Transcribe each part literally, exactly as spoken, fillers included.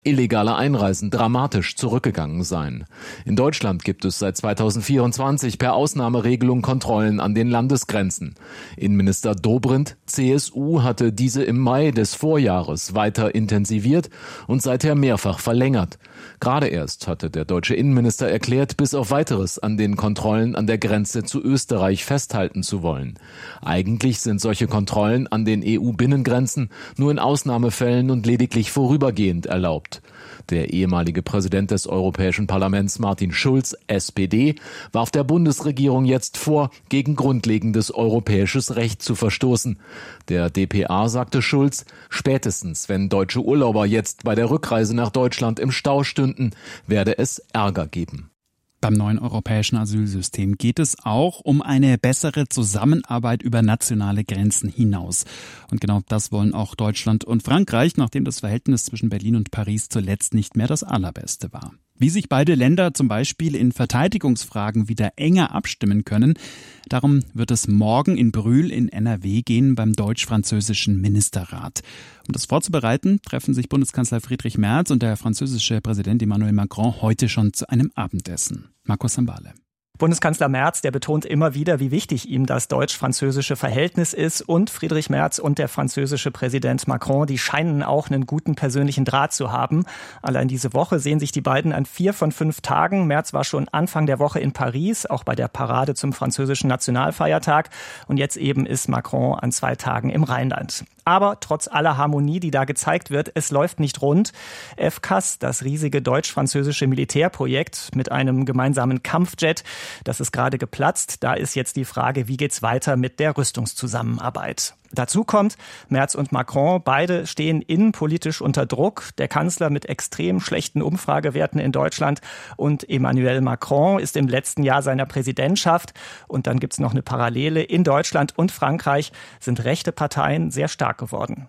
illegale Einreisen dramatisch zurückgegangen seien. In Deutschland gibt es seit zweitausendvierundzwanzig per Ausnahmeregelung Kontrollen an den Landesgrenzen. Innenminister Dobrindt, C S U, hatte diese im Mai des Vorjahres weiter intensiviert und seither mehrfach verlängert. Gerade erst hatte der deutsche Innenminister erklärt, bis auf Weiteres an den Kontrollen an der Grenze zu Österreich festhalten zu wollen. Eigentlich sind solche Kontrollen an den E U-Binnengrenzen nur in Ausnahmefällen und lediglich vorübergehend erlaubt. Der ehemalige Präsident des Europäischen Parlaments Martin Schulz, S P D, warf der Bundesregierung jetzt vor, gegen grundlegendes europäisches Recht zu verstoßen. Der D P A sagte Schulz, spätestens wenn deutsche Urlauber jetzt bei der Rückreise nach Deutschland im Stau stünden, werde es Ärger geben. Beim neuen europäischen Asylsystem geht es auch um eine bessere Zusammenarbeit über nationale Grenzen hinaus. Und genau das wollen auch Deutschland und Frankreich, nachdem das Verhältnis zwischen Berlin und Paris zuletzt nicht mehr das allerbeste war. Wie sich beide Länder zum Beispiel in Verteidigungsfragen wieder enger abstimmen können, darum wird es morgen in Brühl in N R W gehen beim deutsch-französischen Ministerrat. Um das vorzubereiten, treffen sich Bundeskanzler Friedrich Merz und der französische Präsident Emmanuel Macron heute schon zu einem Abendessen. Markus Sambale. Bundeskanzler Merz, der betont immer wieder, wie wichtig ihm das deutsch-französische Verhältnis ist. Und Friedrich Merz und der französische Präsident Macron, die scheinen auch einen guten persönlichen Draht zu haben. Allein diese Woche sehen sich die beiden an vier von fünf Tagen. Merz war schon Anfang der Woche in Paris, auch bei der Parade zum französischen Nationalfeiertag. Und jetzt eben ist Macron an zwei Tagen im Rheinland. Aber trotz aller Harmonie, die da gezeigt wird, es läuft nicht rund. F C A S, das riesige deutsch-französische Militärprojekt mit einem gemeinsamen Kampfjet, das ist gerade geplatzt. Da ist jetzt die Frage, wie geht's weiter mit der Rüstungszusammenarbeit? Dazu kommt, Merz und Macron, beide stehen innenpolitisch unter Druck. Der Kanzler mit extrem schlechten Umfragewerten in Deutschland und Emmanuel Macron ist im letzten Jahr seiner Präsidentschaft. Und dann gibt's noch eine Parallele. In Deutschland und Frankreich sind rechte Parteien sehr stark geworden.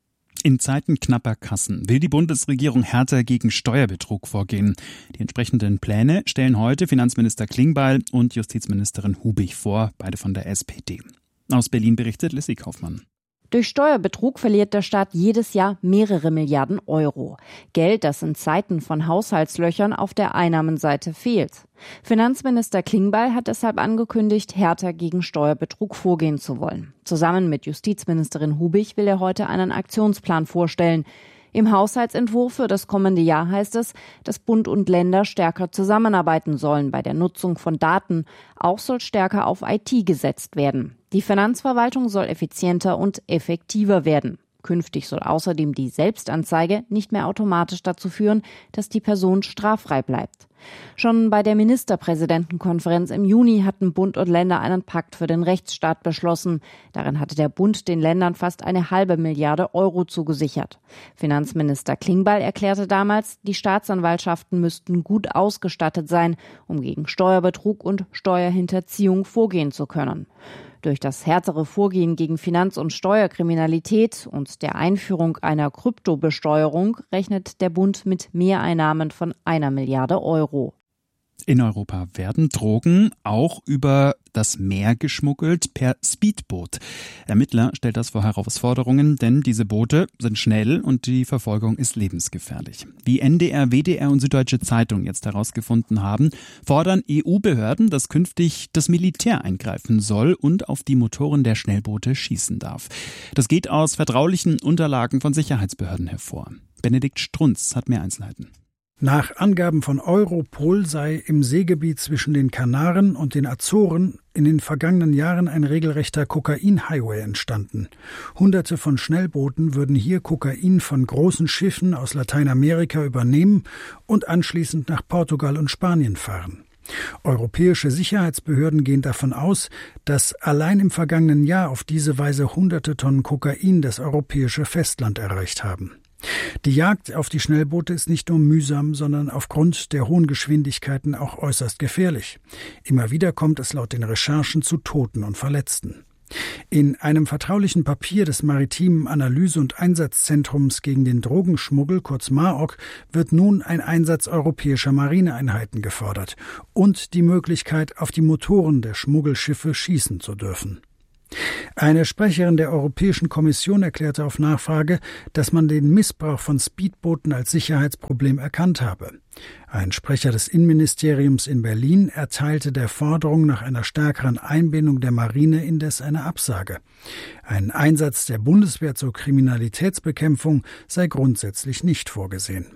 In Zeiten knapper Kassen will die Bundesregierung härter gegen Steuerbetrug vorgehen. Die entsprechenden Pläne stellen heute Finanzminister Klingbeil und Justizministerin Hubig vor, beide von der S P D. Aus Berlin berichtet Lissy Kaufmann. Durch Steuerbetrug verliert der Staat jedes Jahr mehrere Milliarden Euro. Geld, das in Zeiten von Haushaltslöchern auf der Einnahmenseite fehlt. Finanzminister Klingbeil hat deshalb angekündigt, härter gegen Steuerbetrug vorgehen zu wollen. Zusammen mit Justizministerin Hubig will er heute einen Aktionsplan vorstellen. Im Haushaltsentwurf für das kommende Jahr heißt es, dass Bund und Länder stärker zusammenarbeiten sollen bei der Nutzung von Daten. Auch soll stärker auf I T gesetzt werden. Die Finanzverwaltung soll effizienter und effektiver werden. Künftig soll außerdem die Selbstanzeige nicht mehr automatisch dazu führen, dass die Person straffrei bleibt. Schon bei der Ministerpräsidentenkonferenz im Juni hatten Bund und Länder einen Pakt für den Rechtsstaat beschlossen. Darin hatte der Bund den Ländern fast eine halbe Milliarde Euro zugesichert. Finanzminister Klingbeil erklärte damals, die Staatsanwaltschaften müssten gut ausgestattet sein, um gegen Steuerbetrug und Steuerhinterziehung vorgehen zu können. Durch das härtere Vorgehen gegen Finanz- und Steuerkriminalität und der Einführung einer Kryptobesteuerung rechnet der Bund mit Mehreinnahmen von einer Milliarde Euro. In Europa werden Drogen auch über das Meer geschmuggelt per Speedboot. Ermittler stellt das vor Herausforderungen, denn diese Boote sind schnell und die Verfolgung ist lebensgefährlich. Wie N D R, W D R und Süddeutsche Zeitung jetzt herausgefunden haben, fordern E U-Behörden, dass künftig das Militär eingreifen soll und auf die Motoren der Schnellboote schießen darf. Das geht aus vertraulichen Unterlagen von Sicherheitsbehörden hervor. Benedikt Strunz hat mehr Einzelheiten. Nach Angaben von Europol sei im Seegebiet zwischen den Kanaren und den Azoren in den vergangenen Jahren ein regelrechter Kokain-Highway entstanden. Hunderte von Schnellbooten würden hier Kokain von großen Schiffen aus Lateinamerika übernehmen und anschließend nach Portugal und Spanien fahren. Europäische Sicherheitsbehörden gehen davon aus, dass allein im vergangenen Jahr auf diese Weise hunderte Tonnen Kokain das europäische Festland erreicht haben. Die Jagd auf die Schnellboote ist nicht nur mühsam, sondern aufgrund der hohen Geschwindigkeiten auch äußerst gefährlich. Immer wieder kommt es laut den Recherchen zu Toten und Verletzten. In einem vertraulichen Papier des Maritimen Analyse- und Einsatzzentrums gegen den Drogenschmuggel, kurz MAOC, wird nun ein Einsatz europäischer Marineeinheiten gefordert und die Möglichkeit, auf die Motoren der Schmuggelschiffe schießen zu dürfen. Eine Sprecherin der Europäischen Kommission erklärte auf Nachfrage, dass man den Missbrauch von Speedbooten als Sicherheitsproblem erkannt habe. Ein Sprecher des Innenministeriums in Berlin erteilte der Forderung nach einer stärkeren Einbindung der Marine indes eine Absage. Ein Einsatz der Bundeswehr zur Kriminalitätsbekämpfung sei grundsätzlich nicht vorgesehen.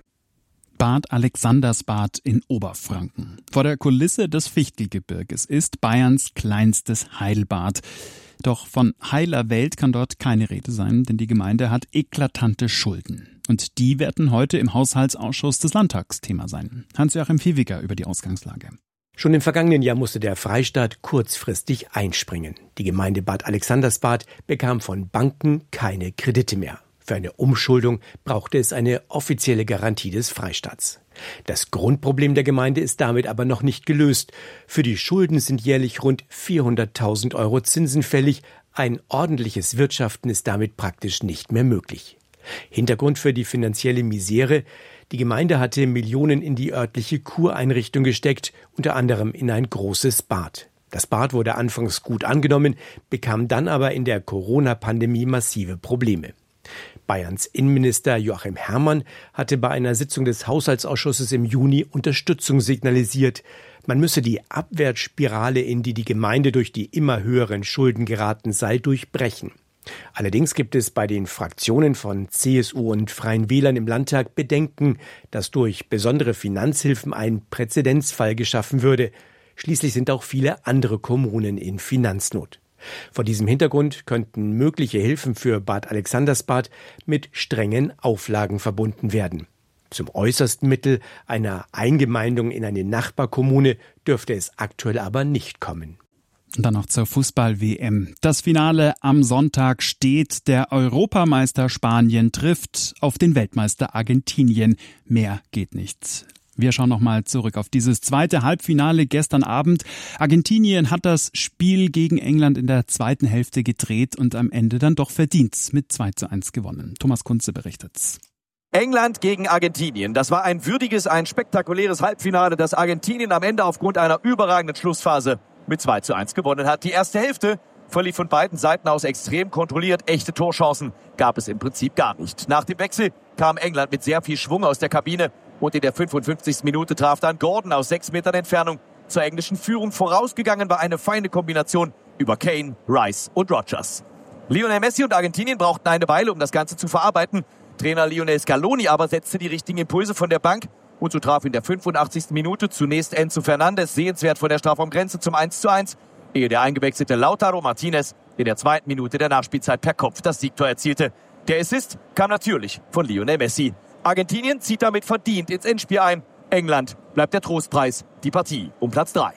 Bad Alexandersbad in Oberfranken. Vor der Kulisse des Fichtelgebirges ist Bayerns kleinstes Heilbad. Doch von heiler Welt kann dort keine Rede sein, denn die Gemeinde hat eklatante Schulden. Und die werden heute im Haushaltsausschuss des Landtags Thema sein. Hans-Joachim Viehweger über die Ausgangslage. Schon im vergangenen Jahr musste der Freistaat kurzfristig einspringen. Die Gemeinde Bad Alexandersbad bekam von Banken keine Kredite mehr. Für eine Umschuldung brauchte es eine offizielle Garantie des Freistaats. Das Grundproblem der Gemeinde ist damit aber noch nicht gelöst. Für die Schulden sind jährlich rund vierhunderttausend Euro Zinsen fällig. Ein ordentliches Wirtschaften ist damit praktisch nicht mehr möglich. Hintergrund für die finanzielle Misere: Die Gemeinde hatte Millionen in die örtliche Kureinrichtung gesteckt, unter anderem in ein großes Bad. Das Bad wurde anfangs gut angenommen, bekam dann aber in der Corona-Pandemie massive Probleme. Bayerns Innenminister Joachim Herrmann hatte bei einer Sitzung des Haushaltsausschusses im Juni Unterstützung signalisiert. Man müsse die Abwärtsspirale, in die die Gemeinde durch die immer höheren Schulden geraten sei, durchbrechen. Allerdings gibt es bei den Fraktionen von C S U und Freien Wählern im Landtag Bedenken, dass durch besondere Finanzhilfen ein Präzedenzfall geschaffen würde. Schließlich sind auch viele andere Kommunen in Finanznot. Vor diesem Hintergrund könnten mögliche Hilfen für Bad Alexandersbad mit strengen Auflagen verbunden werden. Zum äußersten Mittel einer Eingemeindung in eine Nachbarkommune dürfte es aktuell aber nicht kommen. Dann noch zur Fußball-W M. Das Finale am Sonntag steht. Der Europameister Spanien trifft auf den Weltmeister Argentinien. Mehr geht nicht. Wir schauen nochmal zurück auf dieses zweite Halbfinale gestern Abend. Argentinien hat das Spiel gegen England in der zweiten Hälfte gedreht und am Ende dann doch verdient mit zwei zu eins gewonnen. Thomas Kunze berichtet. England gegen Argentinien. Das war ein würdiges, ein spektakuläres Halbfinale, das Argentinien am Ende aufgrund einer überragenden Schlussphase mit zwei zu eins gewonnen hat. Die erste Hälfte verlief von beiden Seiten aus extrem kontrolliert. Echte Torchancen gab es im Prinzip gar nicht. Nach dem Wechsel kam England mit sehr viel Schwung aus der Kabine. Und in der fünfundfünfzigsten Minute traf dann Gordon aus sechs Metern Entfernung zur englischen Führung. Vorausgegangen war eine feine Kombination über Kane, Rice und Rodgers. Lionel Messi und Argentinien brauchten eine Weile, um das Ganze zu verarbeiten. Trainer Lionel Scaloni aber setzte die richtigen Impulse von der Bank. Und so traf in der fünfundachtzigsten Minute zunächst Enzo Fernandes sehenswert vor der Strafraumgrenze zum eins zu eins, ehe der eingewechselte Lautaro Martinez in der zweiten Minute der Nachspielzeit per Kopf das Siegtor erzielte. Der Assist kam natürlich von Lionel Messi. Argentinien zieht damit verdient ins Endspiel ein. England bleibt der Trostpreis, die Partie um Platz drei.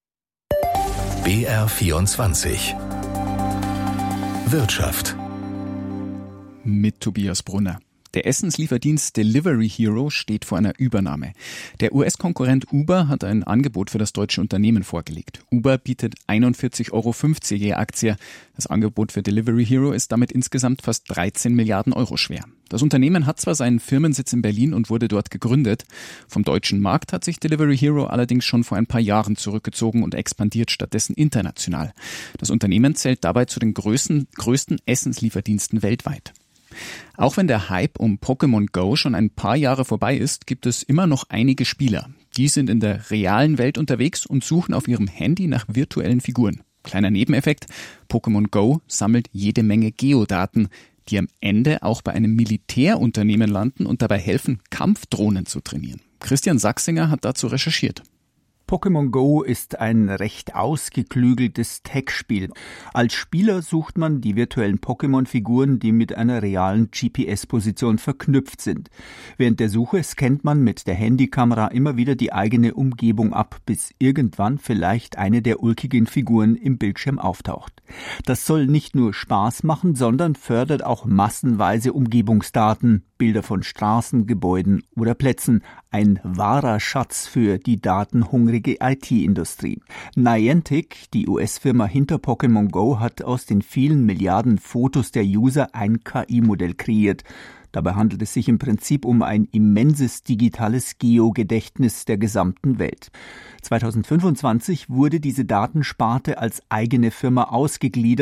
B R vierundzwanzig Wirtschaft mit Tobias Brunner. Der Essenslieferdienst Delivery Hero steht vor einer Übernahme. Der U S-Konkurrent Uber hat ein Angebot für das deutsche Unternehmen vorgelegt. Uber bietet einundvierzig Euro fünfzig je Aktie. Das Angebot für Delivery Hero ist damit insgesamt fast dreizehn Milliarden Euro schwer. Das Unternehmen hat zwar seinen Firmensitz in Berlin und wurde dort gegründet. Vom deutschen Markt hat sich Delivery Hero allerdings schon vor ein paar Jahren zurückgezogen und expandiert stattdessen international. Das Unternehmen zählt dabei zu den größten, größten Essenslieferdiensten weltweit. Auch wenn der Hype um Pokémon Go schon ein paar Jahre vorbei ist, gibt es immer noch einige Spieler. Die sind in der realen Welt unterwegs und suchen auf ihrem Handy nach virtuellen Figuren. Kleiner Nebeneffekt: Pokémon Go sammelt jede Menge Geodaten, die am Ende auch bei einem Militärunternehmen landen und dabei helfen, Kampfdrohnen zu trainieren. Christian Sachsinger hat dazu recherchiert. Pokémon Go ist ein recht ausgeklügeltes Tech-Spiel. Als Spieler sucht man die virtuellen Pokémon-Figuren, die mit einer realen G P S-Position verknüpft sind. Während der Suche scannt man mit der Handykamera immer wieder die eigene Umgebung ab, bis irgendwann vielleicht eine der ulkigen Figuren im Bildschirm auftaucht. Das soll nicht nur Spaß machen, sondern fördert auch massenweise Umgebungsdaten, Bilder von Straßen, Gebäuden oder Plätzen. Ein wahrer Schatz für die datenhungrige I T-Industrie. Niantic, die U S-Firma hinter Pokémon Go, hat aus den vielen Milliarden Fotos der User ein K I-Modell kreiert. Dabei handelt es sich im Prinzip um ein immenses digitales Geogedächtnis der gesamten Welt. zweitausendfünfundzwanzig wurde diese Datensparte als eigene Firma ausgegliedert.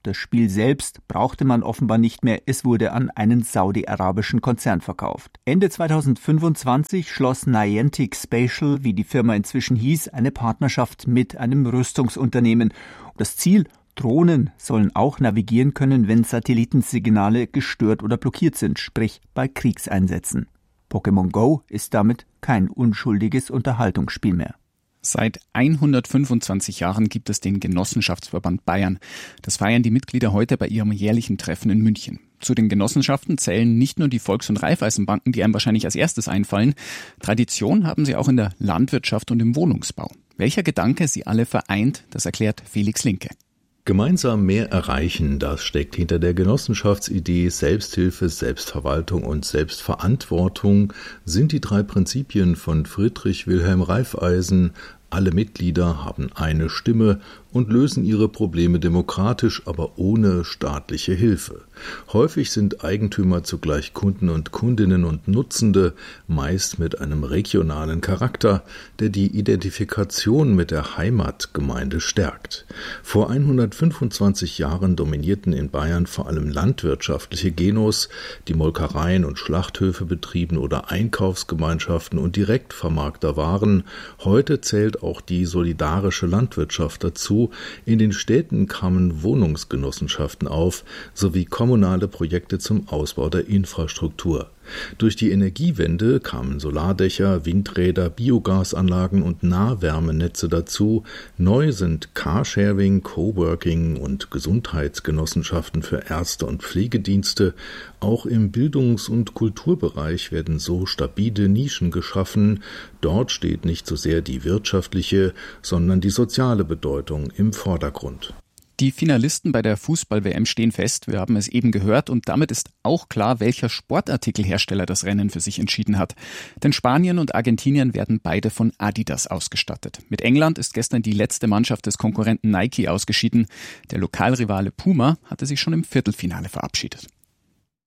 Das Spiel selbst brauchte man offenbar nicht mehr. Es wurde an einen saudi-arabischen Konzern verkauft. Ende zweitausendfünfundzwanzig schloss Niantic Spatial, wie die Firma inzwischen hieß, eine Partnerschaft mit einem Rüstungsunternehmen. Das Ziel: Drohnen sollen auch navigieren können, wenn Satellitensignale gestört oder blockiert sind, sprich bei Kriegseinsätzen. Pokémon Go ist damit kein unschuldiges Unterhaltungsspiel mehr. Seit hundertfünfundzwanzig Jahren gibt es den Genossenschaftsverband Bayern. Das feiern die Mitglieder heute bei ihrem jährlichen Treffen in München. Zu den Genossenschaften zählen nicht nur die Volks- und Raiffeisenbanken, die einem wahrscheinlich als erstes einfallen. Tradition haben sie auch in der Landwirtschaft und im Wohnungsbau. Welcher Gedanke sie alle vereint, das erklärt Felix Linke. Gemeinsam mehr erreichen, das steckt hinter der Genossenschaftsidee. Selbsthilfe, Selbstverwaltung und Selbstverantwortung sind die drei Prinzipien von Friedrich Wilhelm Raiffeisen. Alle Mitglieder haben eine Stimme und lösen ihre Probleme demokratisch, aber ohne staatliche Hilfe. Häufig sind Eigentümer zugleich Kunden und Kundinnen und Nutzende, meist mit einem regionalen Charakter, der die Identifikation mit der Heimatgemeinde stärkt. Vor hundertfünfundzwanzig Jahren dominierten in Bayern vor allem landwirtschaftliche Genos, die Molkereien und Schlachthöfe betrieben oder Einkaufsgemeinschaften und Direktvermarkter waren. Heute zählt auch die solidarische Landwirtschaft dazu. In den Städten kamen Wohnungsgenossenschaften auf, sowie kommunale Projekte zum Ausbau der Infrastruktur. Durch die Energiewende kamen Solardächer, Windräder, Biogasanlagen und Nahwärmenetze dazu. Neu sind Carsharing, Coworking und Gesundheitsgenossenschaften für Ärzte und Pflegedienste. Auch im Bildungs- und Kulturbereich werden so stabile Nischen geschaffen. Dort steht nicht so sehr die wirtschaftliche, sondern die soziale Bedeutung im Vordergrund. Die Finalisten bei der Fußball-W M stehen fest, wir haben es eben gehört, und damit ist auch klar, welcher Sportartikelhersteller das Rennen für sich entschieden hat. Denn Spanien und Argentinien werden beide von Adidas ausgestattet. Mit England ist gestern die letzte Mannschaft des Konkurrenten Nike ausgeschieden. Der Lokalrivale Puma hatte sich schon im Viertelfinale verabschiedet.